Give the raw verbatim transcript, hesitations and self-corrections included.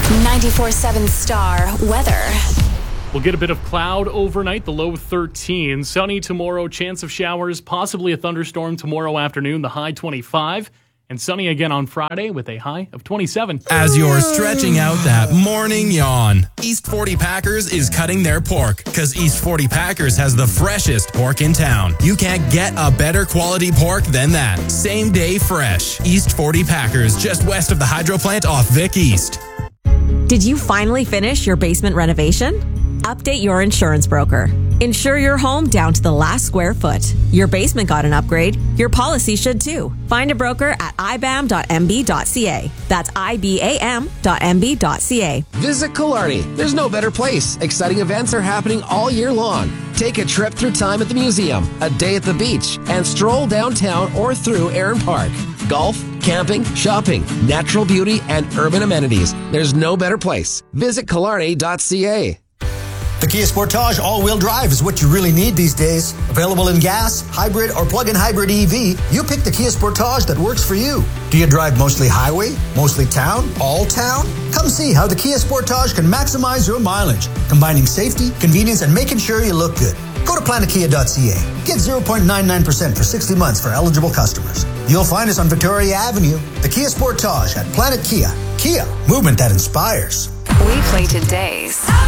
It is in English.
ninety-four seven Star weather. We'll get a bit of cloud overnight, the low thirteen. Sunny tomorrow, chance of showers, possibly a thunderstorm tomorrow afternoon, the high twenty-five. And sunny again on Friday with a high of twenty-seven. As you're stretching out that morning yawn, East forty Packers is cutting their pork because East forty Packers has the freshest pork in town. You can't get a better quality pork than that. Same day fresh. East forty Packers, just west of the hydro plant off Vic East. Did you finally finish your basement renovation? Update your insurance broker. Insure your home down to the last square foot. Your basement got an upgrade. Your policy should too. Find a broker at i b a m dot m b dot c a. That's I B A M dot M B dot C A. Visit Killarney. There's no better place. Exciting events are happening all year long. Take a trip through time at the museum, a day at the beach, and stroll downtown or through Erin Park. Golf, camping, shopping, natural beauty, and urban amenities. There's no better place. Visit Killarney dot C A. The Kia Sportage all-wheel drive is what you really need these days. Available in gas, hybrid, or plug-in hybrid E V, you pick the Kia Sportage that works for you. Do you drive mostly highway, mostly town, all town? Come see how the Kia Sportage can maximize your mileage, combining safety, convenience, and making sure you look good. Go to planet kia dot c a. Get zero point nine nine percent for sixty months for eligible customers. You'll find us on Victoria Avenue. The Kia Sportage at Planet Kia. Kia, movement that inspires. We play today's